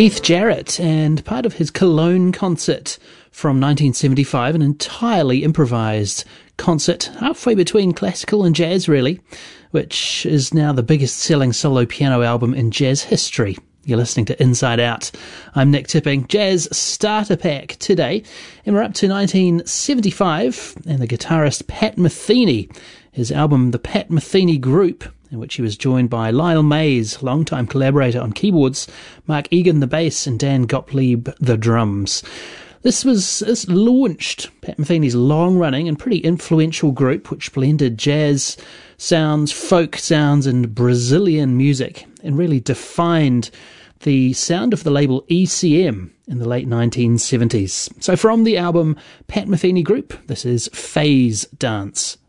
Keith Jarrett, and part of his Cologne concert from 1975, an entirely improvised concert, halfway between classical and jazz really, which is now the biggest selling solo piano album in jazz history. You're listening to Inside Out. I'm Nick Tipping. Jazz Starter Pack today, and we're up to 1975, and the guitarist Pat Metheny, his album The Pat Metheny Group, in which he was joined by Lyle Mays, longtime collaborator on keyboards, Mark Egan the bass, and Dan Gottlieb the drums. This launched Pat Metheny's long-running and pretty influential group, which blended jazz sounds, folk sounds, and Brazilian music, and really defined the sound of the label ECM in the late 1970s. So from the album Pat Metheny Group, this is Phase Dance.